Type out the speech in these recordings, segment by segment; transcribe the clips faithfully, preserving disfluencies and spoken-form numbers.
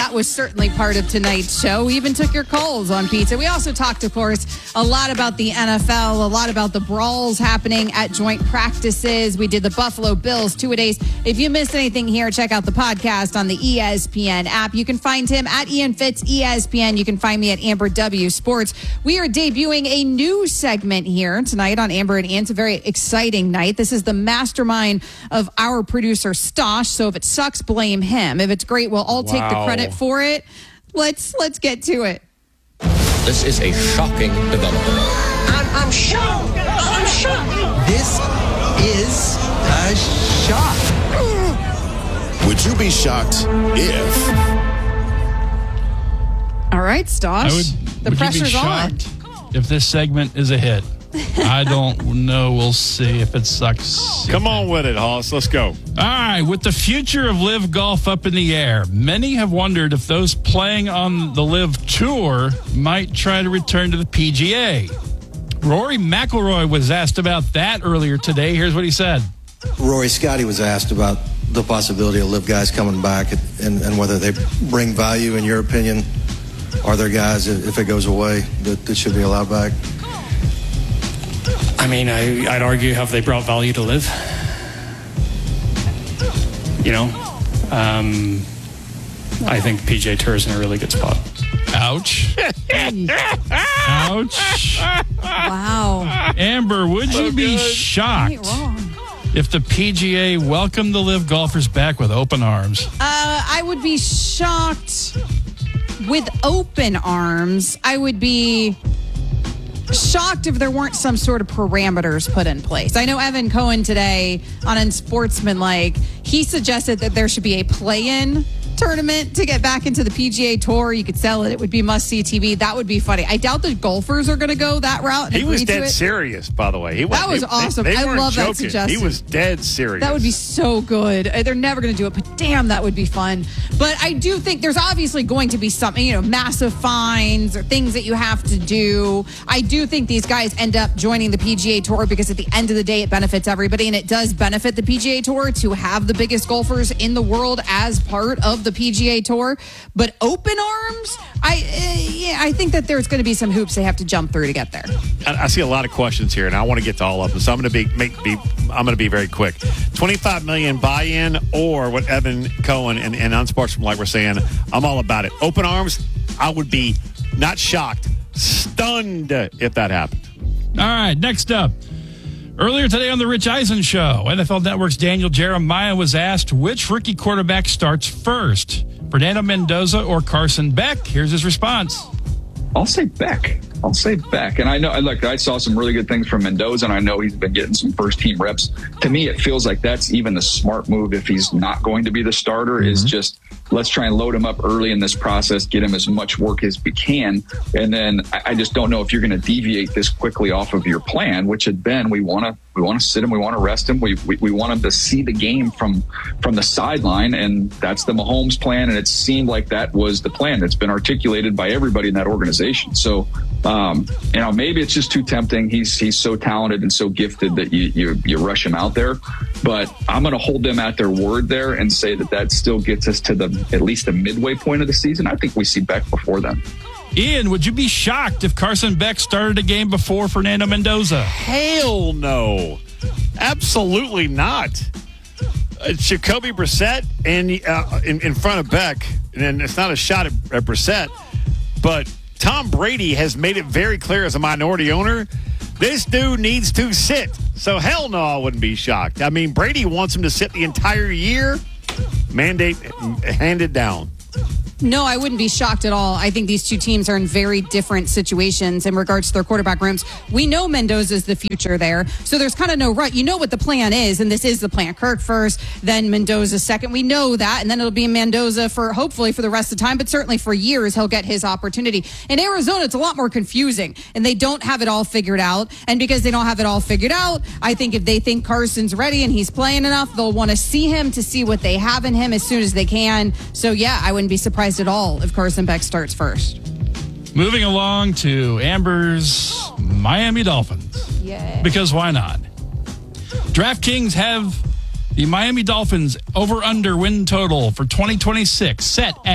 that was certainly part of tonight's show. We even took your calls on pizza. We also talked, of course, a lot about the N F L, a lot about the brawls happening at joint practices. We did the Buffalo Bills two-a-days. If you missed anything here, check out the podcast on the E S P N app. You can find him at Ian Fitz, E S P N. You can find me at Amber W Sports. We are debuting a new segment here tonight on Amber and Ian. It's a very exciting night. This is the mastermind of our producer, Stosh. So if it sucks, blame him. If it's great, we'll all wow. take the credit for it. Let's let's get to it. This is a shocking development. I'm, I'm shocked. I'm shocked. This is a shock. Would you be shocked if... All right, Stosh. Would, the would pressure's you be on. shocked if this segment is a hit? I don't know. We'll see if it sucks. Come on with it, Hoss. Let's go. All right. With the future of Live Golf up in the air, many have wondered if those playing on the Live Tour might try to return to the P G A. Rory McIlroy was asked about that earlier today. Here's what he said. Rory Scotty was asked about the possibility of Live guys coming back and, and whether they bring value, in your opinion. Are there guys, if it goes away, that, that should be allowed back? I mean, I, I'd argue, have they brought value to Live? You know, um, I think P G A Tour is in a really good spot. Ouch. Ouch. Wow. Amber, would So you be good. shocked Ain't wrong. if the P G A welcomed the Live golfers back with open arms? Uh, I would be shocked with open arms. I would be shocked if there weren't some sort of parameters put in place. I know Evan Cohen today on Unsportsmanlike, he suggested that there should be a play-in tournament to get back into the P G A Tour. You could sell it. It would be must-see T V. That would be funny. I doubt the golfers are going to go that route. And He was agree to dead it. serious, by the way. He That was they, awesome. They, they I weren't love that joking. suggestion. He was dead serious. That would be so good. Uh, They're never going to do it, but damn, that would be fun. But I do think there's obviously going to be something, you know, massive fines or things that you have to do. I do think these guys end up joining the P G A Tour because at the end of the day, it benefits everybody, and it does benefit the P G A Tour to have the biggest golfers in the world as part of the P G A Tour. But open arms, I uh, yeah, I think that there's going to be some hoops they have to jump through to get there. I, I see a lot of questions here, and I want to get to all of them. So I'm going to be make be I'm going to be very quick. twenty-five million buy-in, or what Evan Cohen and, and Unsportsmanlike were saying. I'm all about it. Open arms, I would be not shocked, stunned if that happened. All right, next up. Earlier today on the Rich Eisen Show, N F L Network's Daniel Jeremiah was asked which rookie quarterback starts first, Fernando Mendoza or Carson Beck. Here's his response. I'll say Beck. I'll say Beck. And I know, look, I saw some really good things from Mendoza, and I know he's been getting some first-team reps. To me, it feels like that's even the smart move if he's not going to be the starter, mm-hmm. is just let's try and load him up early in this process, get him as much work as we can. And then I, I just don't know if you're going to deviate this quickly off of your plan, which had been we want to we want to sit him, we want to rest him, we, we we want him to see the game from from the sideline, and that's the Mahomes plan. And it seemed like that was the plan that's been articulated by everybody in that organization. So, um, you know, maybe it's just too tempting. He's he's so talented and so gifted that you you, you rush him out there. But I'm going to hold them at their word there and say that that still gets us to the at least the midway point of the season. I think we see Beck before then. Ian, would you be shocked if Carson Beck started a game before Fernando Mendoza? Hell no. Absolutely not. Uh, Jacoby Brissett and uh, in, in front of Beck, and it's not a shot at, at Brissett, but Tom Brady has made it very clear as a minority owner, this dude needs to sit. So hell no, I wouldn't be shocked. I mean, Brady wants him to sit the entire year. Mandate handed down. No, I wouldn't be shocked at all. I think these two teams are in very different situations in regards to their quarterback rooms. We know Mendoza's the future there, so there's kind of no right. You know what the plan is, and this is the plan. Kirk first, then Mendoza second. We know that, and then it'll be Mendoza for hopefully for the rest of the time, but certainly for years he'll get his opportunity. In Arizona, it's a lot more confusing, and they don't have it all figured out. And because they don't have it all figured out, I think if they think Carson's ready and he's playing enough, they'll want to see him to see what they have in him as soon as they can. So, yeah, I wouldn't be surprised at all if Carson Beck starts first. Moving along to Amber's Miami Dolphins. Yeah. Because why not? DraftKings have the Miami Dolphins over-under win total for twenty twenty-six set at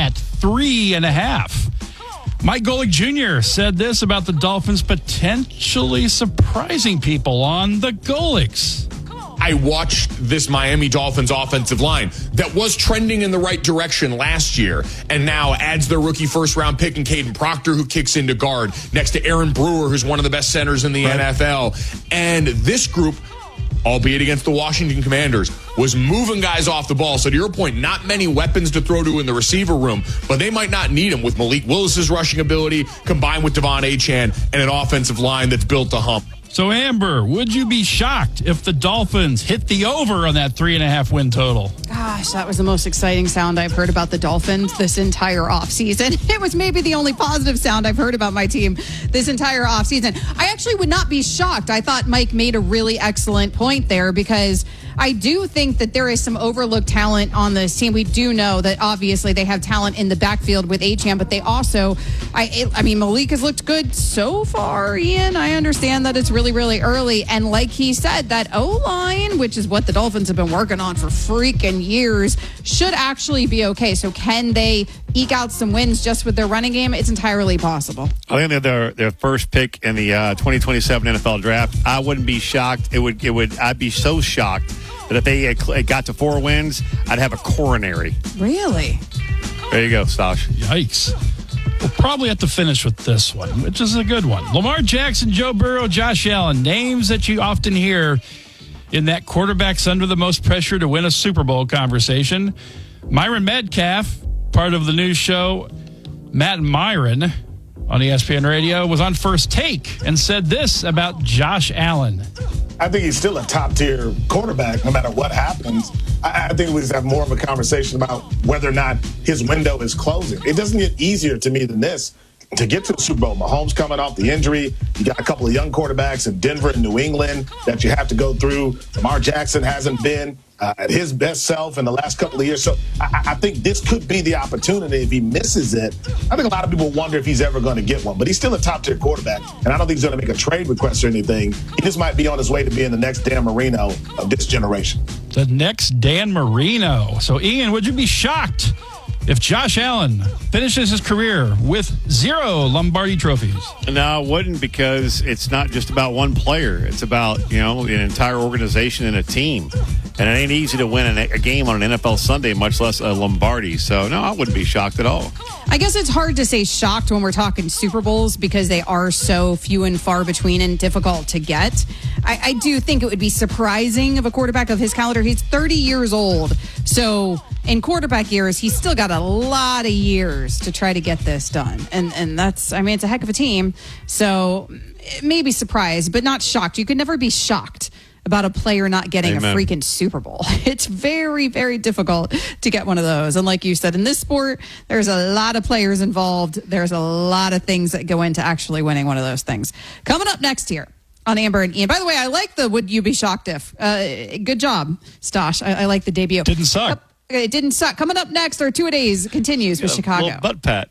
three and a half. Mike Golick Junior said this about the Dolphins potentially surprising people on the Golicks. I watched this Miami Dolphins offensive line that was trending in the right direction last year and now adds their rookie first-round pick in Caden Proctor, who kicks into guard, next to Aaron Brewer, who's one of the best centers in the right. N F L. And this group, albeit against the Washington Commanders, was moving guys off the ball. So to your point, not many weapons to throw to in the receiver room, but they might not need them with Malik Willis's rushing ability combined with Devon Achane and an offensive line that's built to hump. So, Amber, would you be shocked if the Dolphins hit the over on that three and a half win total? Gosh, that was the most exciting sound I've heard about the Dolphins this entire offseason. It was maybe the only positive sound I've heard about my team this entire offseason. I actually would not be shocked. I thought Mike made a really excellent point there because I do think that there is some overlooked talent on this team. We do know that obviously they have talent in the backfield with Achane, but they also, I, I mean, Malik has looked good so far, Ian. I understand that it's really, really early. And like he said, that O-line, which is what the Dolphins have been working on for freaking years, should actually be okay. So can they eke out some wins just with their running game? It's entirely possible. I think they're their, their first pick in the uh, twenty twenty-seven N F L draft. I wouldn't be shocked. It would, it would, I'd be so shocked that if they got to four wins, I'd have a coronary. Really? There you go, Stosh. Yikes. We'll probably have to finish with this one, which is a good one. Lamar Jackson, Joe Burrow, Josh Allen, names that you often hear in that quarterbacks under the most pressure to win a Super Bowl conversation. Myron Metcalf, part of the news show Matt and Myron on E S P N Radio, was on First Take and said this about Josh Allen. I think he's still a top-tier quarterback no matter what happens. I, I think we just have more of a conversation about whether or not his window is closing. It doesn't get easier to me than this to get to the Super Bowl. Mahomes coming off the injury. You got a couple of young quarterbacks in Denver and New England that you have to go through. Lamar Jackson hasn't been uh, at his best self in the last couple of years. So I, I think this could be the opportunity. If he misses it, I think a lot of people wonder if he's ever going to get one. But he's still a top-tier quarterback, and I don't think he's going to make a trade request or anything. He just might be on his way to being the next Dan Marino of this generation. The next Dan Marino. So, Ian, would you be shocked if Josh Allen finishes his career with zero Lombardi trophies? No, I wouldn't, because it's not just about one player. It's about, you know, an entire organization and a team. And it ain't easy to win a game on an N F L Sunday, much less a Lombardi. So, no, I wouldn't be shocked at all. I guess it's hard to say shocked when we're talking Super Bowls because they are so few and far between and difficult to get. I, I do think it would be surprising of a quarterback of his caliber. He's thirty years old. So in quarterback years, he's still got a lot of years to try to get this done. And and that's, I mean, it's a heck of a team. So maybe surprised, but not shocked. You could never be shocked about a player not getting Amen. a freaking Super Bowl. It's very, very difficult to get one of those. And like you said, in this sport, there's a lot of players involved. There's a lot of things that go into actually winning one of those things. Coming up next here on Amber and Ian. By the way, I like the would you be shocked if. Uh, good job, Stosh. I, I like the debut. Didn't suck. Uh, it didn't suck. Coming up next, our two-a-days continues with yeah, Chicago. Little butt pat.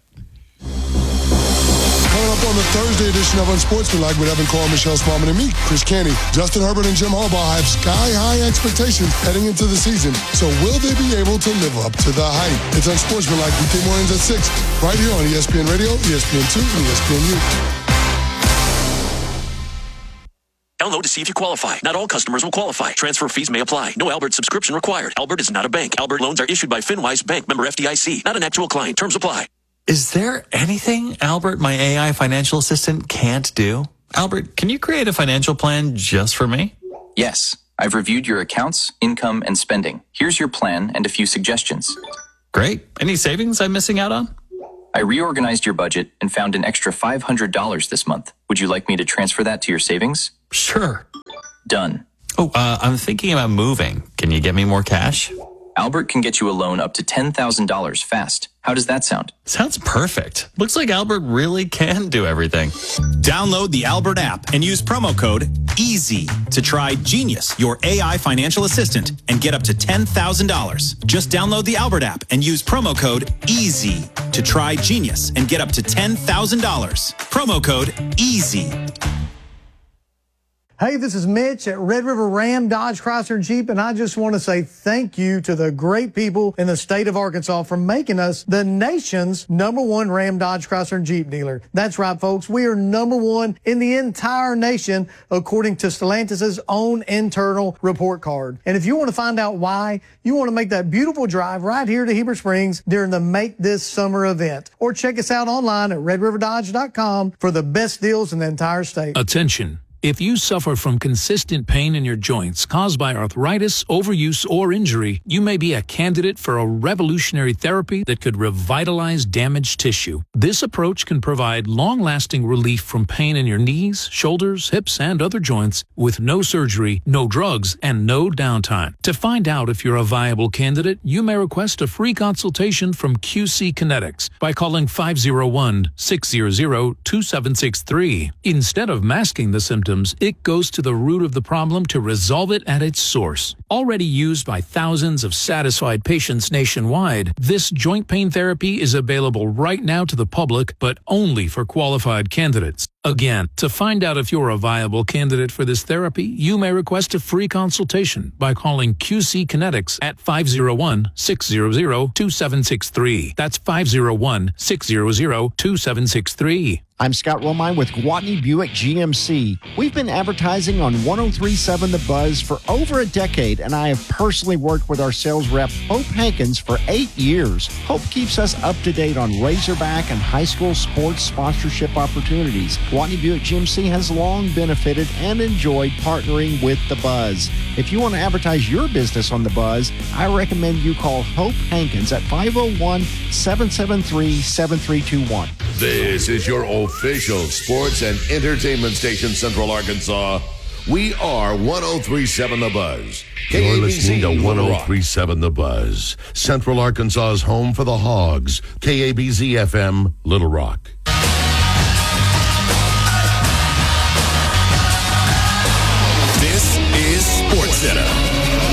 Coming up on the Thursday edition of Unsportsmanlike with Evan Cole, Michelle Smallman, and me, Chris Canty. Justin Herbert and Jim Harbaugh have sky-high expectations heading into the season. So will they be able to live up to the hype? It's Unsportsmanlike weekday mornings at six, right here on E S P N Radio, E S P N two, and E S P N U. Download to see if you qualify. Not all customers will qualify. Transfer fees may apply. No Albert subscription required. Albert is not a bank. Albert loans are issued by FinWise Bank, member F D I C. Not an actual client. Terms apply. Is there anything Albert, my A I financial assistant, can't do? Albert, can you create a financial plan just for me? Yes. I've reviewed your accounts, income, and spending. Here's your plan and a few suggestions. Great. Any savings I'm missing out on? I reorganized your budget and found an extra five hundred dollars this month. Would you like me to transfer that to your savings? Sure. Done. Oh, uh, I'm thinking about moving. Can you get me more cash? Albert can get you a loan up to ten thousand dollars fast. How does that sound? Sounds perfect. Looks like Albert really can do everything. Download the Albert app and use promo code EASY to try Genius, your A I financial assistant, and get up to ten thousand dollars. Just download the Albert app and use promo code EASY to try Genius and get up to ten thousand dollars. Promo code EASY. Hey, this is Mitch at Red River Ram, Dodge, Chrysler, Jeep, and I just want to say thank you to the great people in the state of Arkansas for making us the nation's number one Ram, Dodge, Chrysler, and Jeep dealer. That's right, folks. We are number one in the entire nation, according to Stellantis' own internal report card. And if you want to find out why, you want to make that beautiful drive right here to Heber Springs during the Make This Summer event. Or check us out online at red river dodge dot com for the best deals in the entire state. Attention. If you suffer from consistent pain in your joints caused by arthritis, overuse, or injury, you may be a candidate for a revolutionary therapy that could revitalize damaged tissue. This approach can provide long-lasting relief from pain in your knees, shoulders, hips, and other joints with no surgery, no drugs, and no downtime. To find out if you're a viable candidate, you may request a free consultation from Q C Kinetics by calling five oh one, six hundred, two seven six three. Instead of masking the symptoms, it goes to the root of the problem to resolve it at its source. Already used by thousands of satisfied patients nationwide, this joint pain therapy is available right now to the public, but only for qualified candidates. Again, to find out if you're a viable candidate for this therapy, you may request a free consultation by calling Q C Kinetics at five oh one, six hundred, two seven six three. That's five oh one, six hundred, two seven six three. I'm Scott Romine with Gwatney Buick G M C. We've been advertising on one oh three point seven The Buzz for over a decade, and I have personally worked with our sales rep, Hope Hankins, for eight years. Hope keeps us up to date on Razorback and high school sports sponsorship opportunities. Gwatney Buick G M C has long benefited and enjoyed partnering with The Buzz. If you want to advertise your business on The Buzz, I recommend you call Hope Hankins at five oh one, seven seven three, seven three two one. This is your official sports and entertainment station, Central Arkansas. We are one oh three point seven The Buzz. You're listening to one oh three point seven The Buzz, Central Arkansas's home for the Hogs. K A B Z F M, Little Rock. This is SportsCenter.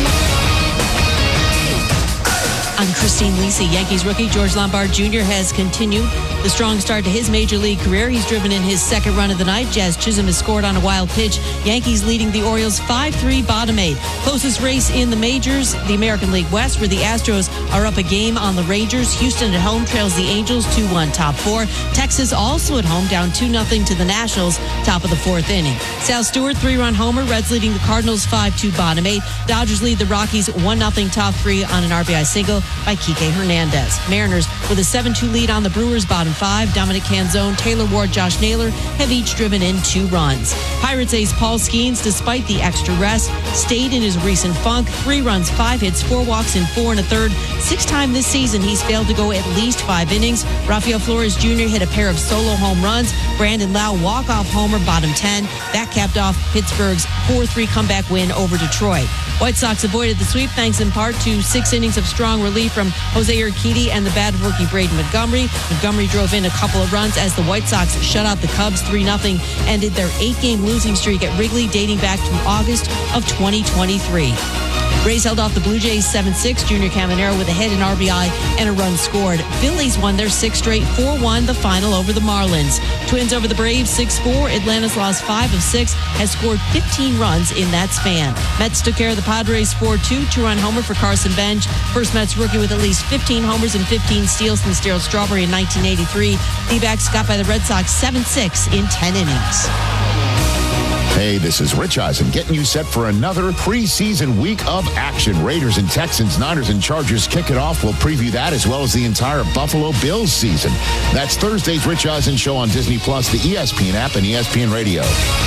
I'm Christine Lisi. Yankees rookie George Lombard Junior has continued the strong start to his major league career. He's driven in his second run of the night. Jazz Chisholm has scored on a wild pitch. Yankees leading the Orioles five three bottom eight. Closest race in the majors, the American League West, where the Astros are up a game on the Rangers. Houston at home trails the Angels two one top four. Texas also at home down two nothing to the Nationals, top of the fourth inning. Sal Stewart, three-run homer. Reds leading the Cardinals five two bottom eight. Dodgers lead the Rockies one nothing top three on an R B I single by Kike Hernandez. Mariners with a seven two lead on the Brewers, bottom five. Dominic Canzone, Taylor Ward, Josh Naylor have each driven in two runs. Pirates ace Paul Skeens, despite the extra rest, stayed in his recent funk. Three runs, five hits, four walks, and four and a third. Sixth time this season he's failed to go at least five innings. Rafael Flores Junior hit a pair of solo home runs. Brandon Lau walk-off homer, bottom ten. That capped off Pittsburgh's four three comeback win over Detroit. White Sox avoided the sweep thanks in part to six innings of strong relief from Jose Urquidy and the bat of rookie Braden Montgomery. Montgomery drove in a couple of runs as the White Sox shut out the Cubs three nothing, ended their eight-game losing streak at Wrigley dating back to August of twenty twenty-three. Rays held off the Blue Jays seven six. Junior Caminero with a hit, an R B I, and a run scored. Phillies won their sixth straight, four one the final over the Marlins. Twins over the Braves six four. Atlanta's lost five of six, has scored fifteen runs in that span. Mets took care of the Padres four two. Two-run homer for Carson Bench. First Mets rookie with at least fifteen homers and fifteen steals since Darryl Strawberry in nineteen eighty-three. D-backs got by the Red Sox seven six in ten innings. Hey, this is Rich Eisen getting you set for another preseason week of action. Raiders and Texans, Niners and Chargers kick it off. We'll preview that as well as the entire Buffalo Bills season. That's Thursday's Rich Eisen Show on Disney Plus, the E S P N app, and E S P N Radio.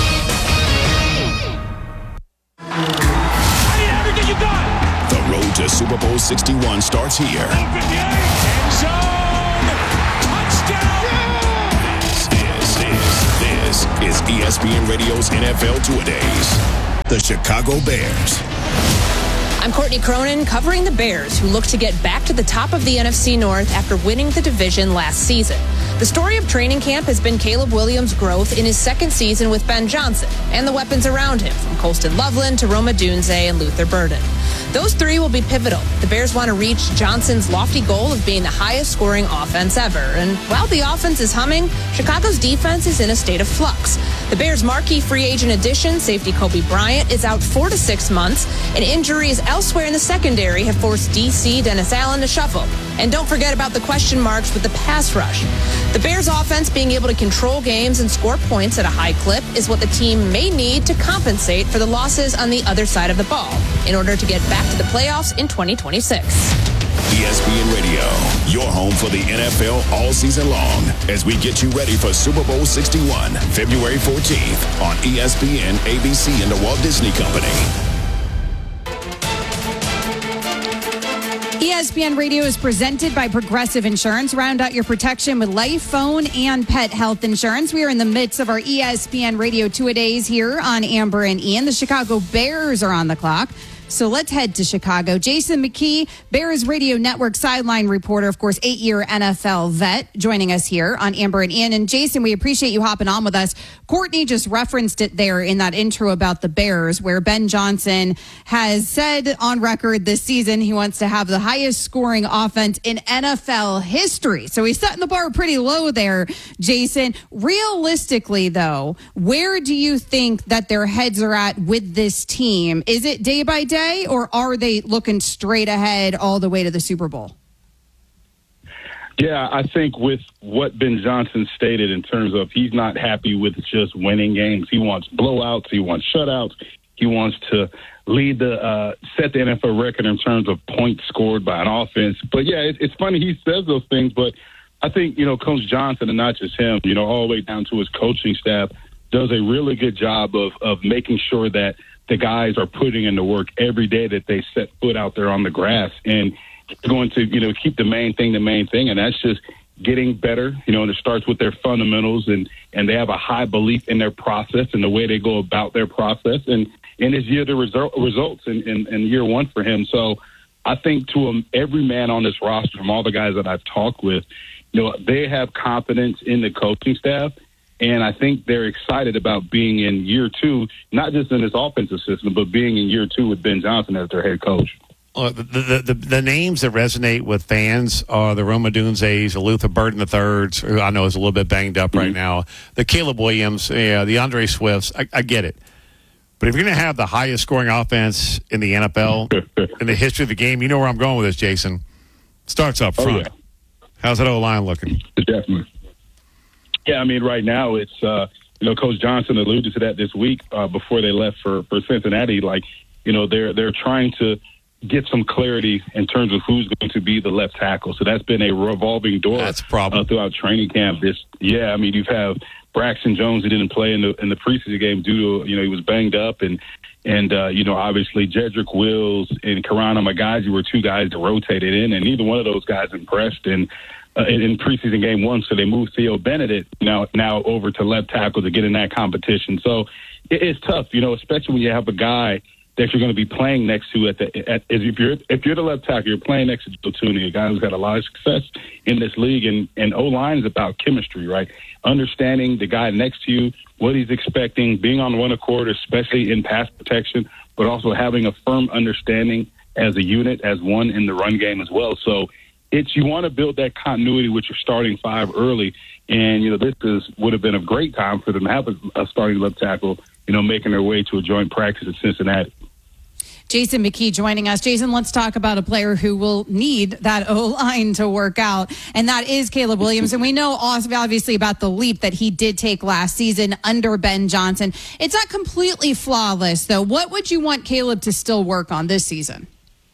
Everything you got. The road to Super Bowl sixty-one starts here. Is E S P N Radio's N F L Two-A-Days. The Chicago Bears. I'm Courtney Cronin covering the Bears, who look to get back to the top of the N F C North after winning the division last season. The story of training camp has been Caleb Williams' growth in his second season with Ben Johnson and the weapons around him, from Colston Loveland to Roma Dunze and Luther Burden. Those three will be pivotal. The Bears want to reach Johnson's lofty goal of being the highest scoring offense ever. And while the offense is humming, Chicago's defense is in a state of flux. The Bears' marquee free agent addition, safety Kobe Bryant, is out four to six months, and injuries elsewhere in the secondary have forced D C Dennis Allen to shuffle. And don't forget about the question marks with the pass rush. The Bears' offense being able to control games and score points at a high clip is what the team may need to compensate for the losses on the other side of the ball in order to get back to the playoffs in twenty twenty-six. E S P N Radio, your home for the N F L all season long, as we get you ready for Super Bowl sixty-one, February fourteenth on E S P N, A B C, and the Walt Disney Company. E S P N Radio is presented by Progressive Insurance. Round out your protection with life, phone, and pet health insurance. We are in the midst of our E S P N Radio two-a-days here on Amber and Ian. The Chicago Bears are on the clock. So let's head to Chicago. Jason McKee, Bears Radio Network sideline reporter, of course, eight-year N F L vet, joining us here on Amber and Ian. And Jason, we appreciate you hopping on with us. Courtney just referenced it there in that intro about the Bears, where Ben Johnson has said on record this season he wants to have the highest scoring offense in N F L history. So he's setting the bar pretty low there, Jason. Realistically, though, where do you think that their heads are at with this team? Is it day by day? Or are they looking straight ahead all the way to the Super Bowl? Yeah, I think with what Ben Johnson stated in terms of he's not happy with just winning games. He wants blowouts. He wants shutouts. He wants to lead the uh, set the N F L record in terms of points scored by an offense. But, yeah, it, it's funny he says those things. But I think, you know, Coach Johnson, and not just him, you know, all the way down to his coaching staff, does a really good job of of making sure that the guys are putting in the work every day that they set foot out there on the grass, and going to, you know, keep the main thing the main thing. And that's just getting better, you know, and it starts with their fundamentals, and, and they have a high belief in their process and the way they go about their process. And, and it's year the result, results in, in, in year one for him. So I think to um, every man on this roster, from all the guys that I've talked with, you know, they have confidence in the coaching staff. And I think they're excited about being in year two, not just in this offensive system, but being in year two with Ben Johnson as their head coach. Uh, the, the, the the names that resonate with fans are the Roma Dunzes, the Luther Burden the thirds, who I know is a little bit banged up right mm-hmm. now, the Caleb Williams, yeah, the Andre Swifts. I, I get it. But if you're going to have the highest scoring offense in the N F L, in the history of the game, you know where I'm going with this, Jason. Starts up front. Oh, yeah. How's that O-line looking? Definitely. Yeah, I mean, right now it's, uh, you know, Coach Johnson alluded to that this week uh, before they left for, for Cincinnati. Like, you know, they're they're trying to get some clarity in terms of who's going to be the left tackle. So that's been a revolving door. That's a problem. Uh, throughout training camp. This, yeah, I mean, you've have Braxton Jones who didn't play in the in the preseason game due to, you know, he was banged up, and and uh, you know, obviously Jedrick Wills and Karana Magaji were two guys that rotated in, and neither one of those guys impressed. And Uh, in, in preseason game one, so they moved Theo Benedict now now over to left tackle to get in that competition. So it, it's tough, you know, especially when you have a guy that you're going to be playing next to at the at, if you're if you're the left tackle, you're playing next to Joe Thuney, a guy who's had a lot of success in this league, and and O line is about chemistry, right? Understanding the guy next to you, what he's expecting, being on one accord, especially in pass protection, but also having a firm understanding as a unit, as one in the run game as well. So it's, you want to build that continuity with your starting five early. And, you know, this is, would have been a great time for them to have a, a starting left tackle, you know, making their way to a joint practice at Cincinnati. Jason McKee joining us. Jason, let's talk about a player who will need that O-line to work out, and that is Caleb Williams. And we know obviously about the leap that he did take last season under Ben Johnson. It's not completely flawless, though. What would you want Caleb to still work on this season?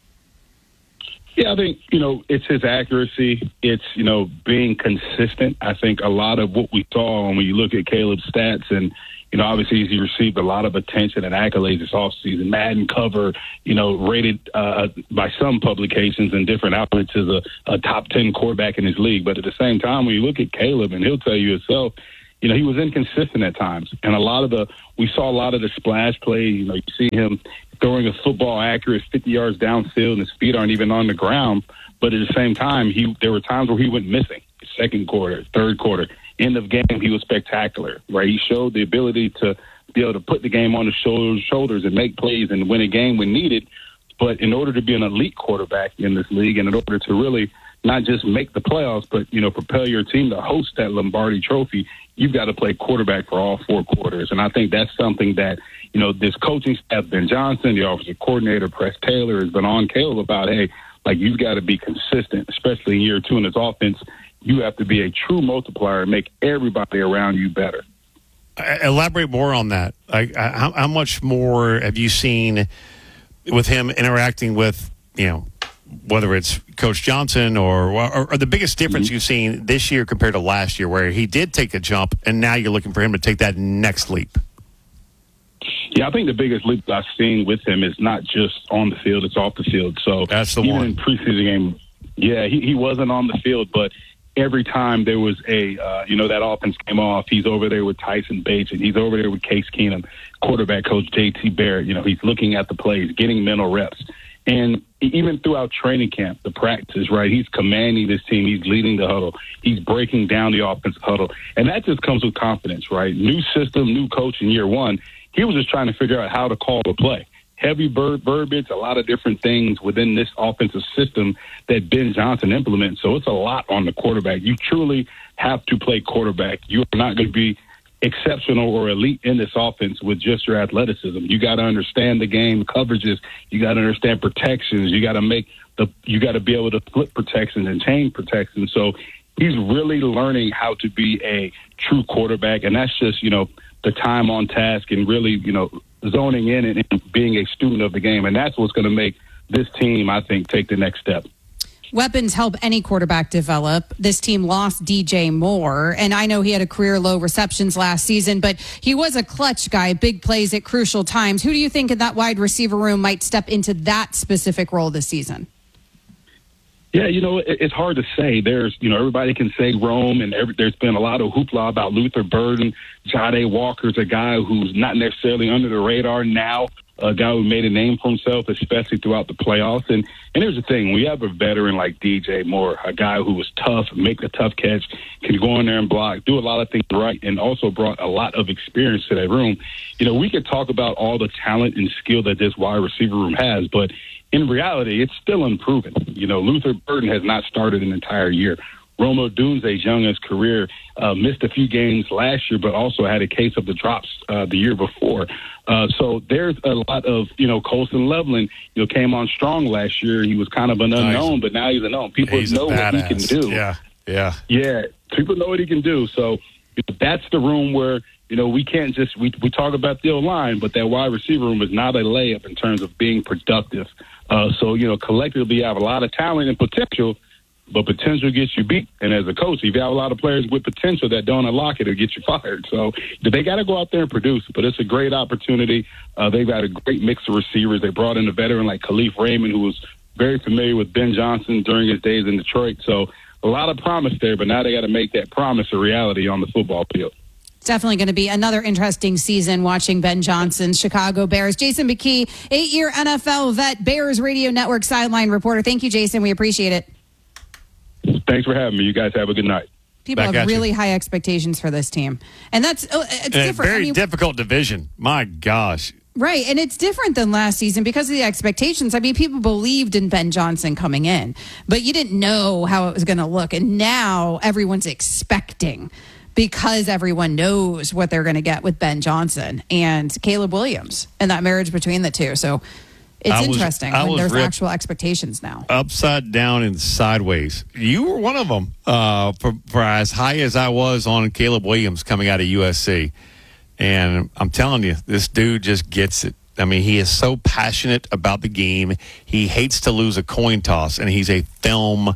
Yeah, I think, you know, it's his accuracy. It's, you know, being consistent. I think a lot of what we saw when you look at Caleb's stats, and, you know, obviously he received a lot of attention and accolades this offseason. Madden cover, you know, rated uh, by some publications and different outlets as a, a top ten quarterback in his league. But at the same time, when you look at Caleb, and he'll tell you himself, you know, he was inconsistent at times. And a lot of the, we saw a lot of the splash plays. You know, you see him throwing a football accurate fifty yards downfield, and his feet aren't even on the ground. But at the same time, he there were times where he went missing. Second quarter, third quarter, end of game, he was spectacular, right? He showed the ability to be able to put the game on his shoulders, shoulders and make plays and win a game when needed. But in order to be an elite quarterback in this league, and in order to really not just make the playoffs, but, you know, propel your team to host that Lombardi Trophy, you've got to play quarterback for all four quarters. And I think that's something that, you know, this coaching staff, Ben Johnson, the offensive coordinator, Press Taylor, has been on Caleb about, hey, like, you've got to be consistent, especially in year two in this offense. You have to be a true multiplier and make everybody around you better. Elaborate more on that. Like, how, how much more have you seen with him interacting with, you know, whether it's Coach Johnson or, or, or the biggest difference mm-hmm. you've seen this year compared to last year, where he did take a jump and now you're looking for him to take that next leap? Yeah, I think the biggest leap I've seen with him is not just on the field, it's off the field. So that's the even one. in preseason game, yeah, he, he wasn't on the field, but every time there was a, uh, you know, that offense came off, he's over there with Tyson Bates, and he's over there with Case Keenum, quarterback coach J T Barrett. You know, he's looking at the plays, getting mental reps. And even throughout training camp, the practices, right, he's commanding this team. He's leading the huddle. He's breaking down the offensive huddle. And that just comes with confidence, right? New system, new coach in year one. He was just trying to figure out how to call the play. Heavy verb- verbiage, a lot of different things within this offensive system that Ben Johnson implements. So it's a lot on the quarterback. You truly have to play quarterback. You are not going to be exceptional or elite in this offense with just your athleticism. You got to understand the game coverages. You got to understand protections. You got to make the, you got to be able to flip protections and chain protections. So he's really learning how to be a true quarterback. And that's just, you know, the time on task and really, you know, zoning in and, and being a student of the game. And that's what's going to make this team, I think, take the next step. Weapons help any quarterback develop. This team lost D J Moore, and I know he had a career low receptions last season, but he was a clutch guy, big plays at crucial times. Who do you think in that wide receiver room might step into that specific role this season? Yeah, you know, it, it's hard to say. There's, you know, everybody can say Rome, and every, there's been a lot of hoopla about Luther Burden. Jade Walker's a guy who's not necessarily under the radar now, a guy who made a name for himself, especially throughout the playoffs. And and here's the thing. We have a veteran like D J Moore, a guy who was tough, make a tough catch, can go in there and block, do a lot of things right, and also brought a lot of experience to that room. You know, we could talk about all the talent and skill that this wide receiver room has, but in reality, it's still unproven. You know, Luther Burden has not started an entire year. Rome Odunze's young in his career, uh, missed a few games last year, but also had a case of the drops uh, the year before. Uh, so there's a lot of, you know, Colston Loveland, you know, came on strong last year. He was kind of an unknown, nice. But now he's a known. People he's know what he can do. Yeah, yeah. Yeah, people know what he can do. So that's the room where, you know, we can't just, we, we talk about the O-line, but that wide receiver room is not a layup in terms of being productive. Uh, so, you know, collectively you have a lot of talent and potential, but potential gets you beat. And as a coach, if you have a lot of players with potential that don't unlock it, it'll get you fired. So they got to go out there and produce. But it's a great opportunity. Uh, they've got a great mix of receivers. They brought in a veteran like Khalif Raymond, who was very familiar with Ben Johnson during his days in Detroit. So a lot of promise there, but now they got to make that promise a reality on the football field. It's definitely going to be another interesting season watching Ben Johnson's Chicago Bears. Jason McKie, eight-year N F L vet, Bears Radio Network sideline reporter. Thank you, Jason. We appreciate it. Thanks for having me. You guys have a good night. People Back have really you. high expectations for this team. And that's oh, it's and different. A very I mean, difficult division. My gosh. Right, and it's different than last season because of the expectations. I mean, people believed in Ben Johnson coming in, but you didn't know how it was going to look. And now everyone's expecting because everyone knows what they're going to get with Ben Johnson and Caleb Williams and that marriage between the two. So it's I was, interesting I when there's ripped actual expectations now. Upside down and sideways. You were one of them uh, for, for as high as I was on Caleb Williams coming out of U S C. And I'm telling you, this dude just gets it. I mean, he is so passionate about the game. He hates to lose a coin toss, and he's a film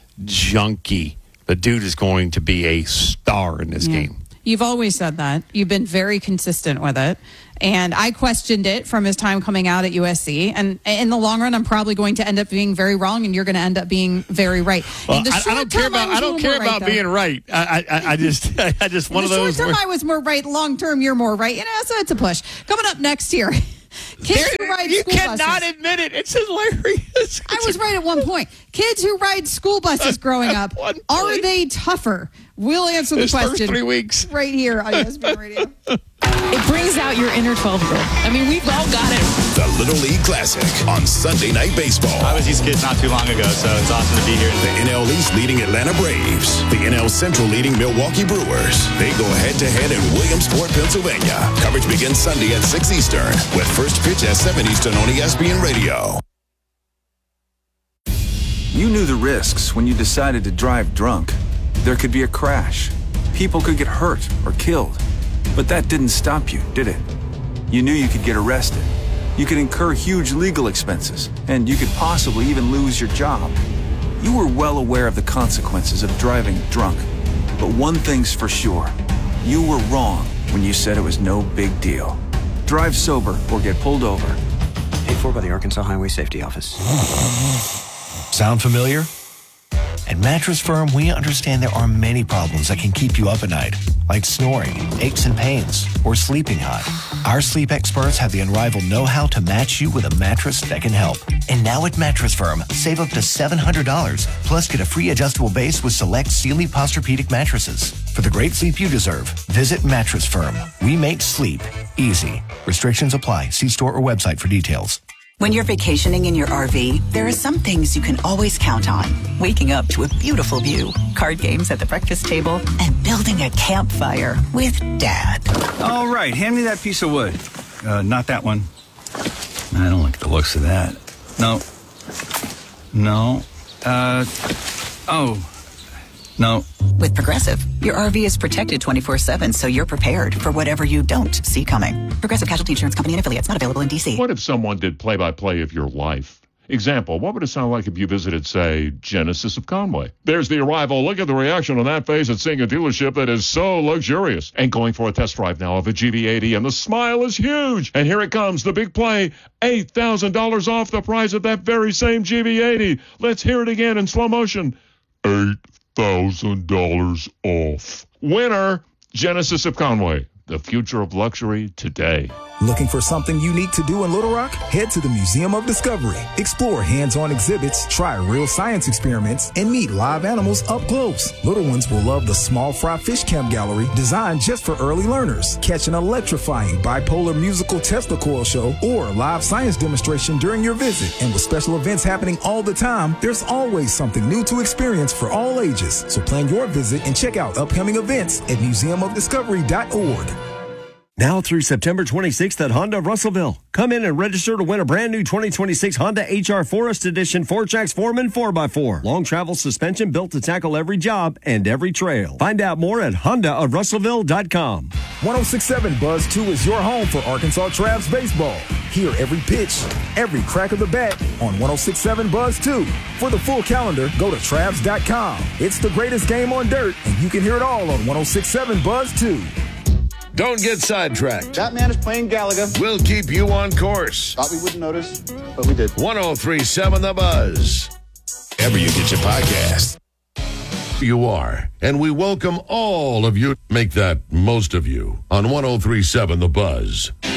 junkie. The dude is going to be a star in this yeah. game. You've always said that. You've been very consistent with it. And I questioned it from his time coming out at U S C. And in the long run, I'm probably going to end up being very wrong, and you're going to end up being very right. Well, in the I, short I don't care term, about. I, I don't care about right, being right. I, I, I just, I just in one the of those. Short term, where... I was more right. Long term, you're more right. You know, so it's a push. Coming up next year. Kids who ride you school cannot buses. admit it. It's hilarious. I was right at one point. Kids who ride school buses growing up, are they tougher? We'll answer the This first question three weeks. right here on E S P N Radio. It brings out your inner twelve-year-old. I mean, we've all got it. The Little League Classic on Sunday Night Baseball. I was these kids not too long ago, so it's awesome to be here. The N L East leading Atlanta Braves. The N L Central leading Milwaukee Brewers. They go head-to-head in Williamsport, Pennsylvania. Coverage begins Sunday at six Eastern with first pitch at seven Eastern on E S P N Radio. You knew the risks when you decided to drive drunk. There could be a crash. People could get hurt or killed. But that didn't stop you, did it? You knew you could get arrested. You could incur huge legal expenses, and you could possibly even lose your job. You were well aware of the consequences of driving drunk. But one thing's for sure. You were wrong when you said it was no big deal. Drive sober or get pulled over. Paid for by the Arkansas Highway Safety Office. Sound familiar? At Mattress Firm, we understand there are many problems that can keep you up at night, like snoring, aches and pains, or sleeping hot. Our sleep experts have the unrivaled know-how to match you with a mattress that can help. And now at Mattress Firm, save up to seven hundred dollars, plus get a free adjustable base with select Sealy Posturepedic mattresses. For the great sleep you deserve, visit Mattress Firm. We make sleep easy. Restrictions apply. See store or website for details. When you're vacationing in your R V, there are some things you can always count on. Waking up to a beautiful view, card games at the breakfast table, and building a campfire with Dad. All right, hand me that piece of wood. Uh, not that one. I don't like the looks of that. No. No. Uh, oh. No. With Progressive, your R V is protected twenty-four seven, so you're prepared for whatever you don't see coming. Progressive Casualty Insurance Company and affiliates, not available in D C. What if someone did play-by-play of your life? Example, what would it sound like if you visited, say, Genesis of Conway? There's the arrival. Look at the reaction on that face at seeing a dealership that is so luxurious. And going for a test drive now of a G V eighty, and the smile is huge. And here it comes, the big play, eight thousand dollars off the price of that very same G V eighty. Let's hear it again in slow motion. eight thousand dollars off. Winner, Genesis of Conway. The future of luxury today. Looking for something unique to do in Little Rock? Head to the Museum of Discovery. Explore hands-on exhibits, try real science experiments, and meet live animals up close. Little ones will love the Small Fry Fish Camp Gallery, designed just for early learners. Catch an electrifying bipolar musical Tesla coil show or live science demonstration during your visit. And with special events happening all the time, there's always something new to experience for all ages. So plan your visit and check out upcoming events at museum of discovery dot org. Now through September twenty-sixth at Honda Russellville. Come in and register to win a brand new twenty twenty-six Honda H R Forest Edition four-Trax Foreman four by four. Long travel suspension built to tackle every job and every trail. Find out more at honda of russellville dot com. one oh six point seven Buzz two is your home for Arkansas Travs baseball. Hear every pitch, every crack of the bat on one oh six point seven Buzz two. For the full calendar, go to travs dot com. It's the greatest game on dirt, and you can hear it all on one oh six point seven Buzz two. Don't get sidetracked. That man is playing Galaga. We'll keep you on course. Thought we wouldn't notice, but we did. one oh three point seven The Buzz. Ever you get your podcast. You are. And we welcome all of you. Make that most of you on one oh three point seven The Buzz.